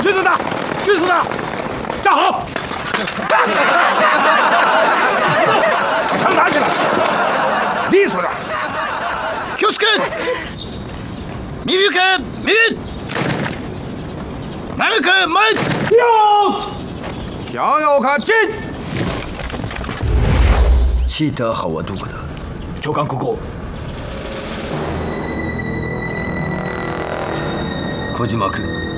迅速的，迅速的，站好！把枪拿起来，利索点。 気をつけ！右行け！右！前向け！前！ 右！向右看齐。 シーター班はどこだ？ 長官、ここ。 小島君。